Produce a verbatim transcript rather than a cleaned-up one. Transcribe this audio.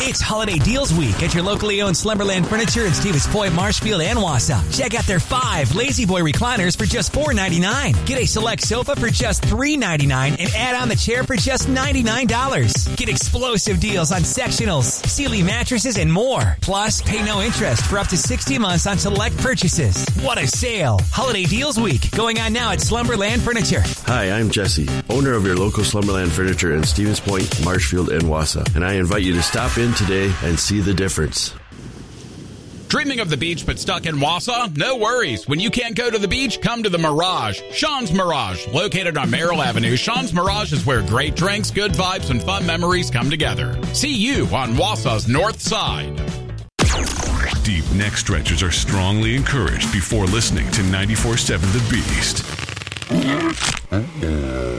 It's Holiday Deals Week at your locally owned Slumberland Furniture in Stevens Point, Marshfield, and Wausau. Check out their five Lazy Boy recliners for just four ninety-nine. Get a select sofa for just three ninety-nine and add on the chair for just ninety-nine dollars. Get explosive deals on sectionals, Sealy mattresses, and more. Plus, pay no interest for up to sixty months on select purchases. What a sale! Holiday Deals Week going on now at Slumberland Furniture. Hi, I'm Jesse, owner of your local Slumberland Furniture in Stevens Point, Marshfield, and Wausau, and I invite you to stop in today and see the difference. Dreaming of the beach but stuck in Wausau? No worries. When you can't go to the beach, come to the Mirage. Sean's Mirage. Located on Merrill Avenue, Sean's Mirage is where great drinks, good vibes, and fun memories come together. See you on Wausau's north side. Deep neck stretches are strongly encouraged before listening to ninety-four point seven The Beast.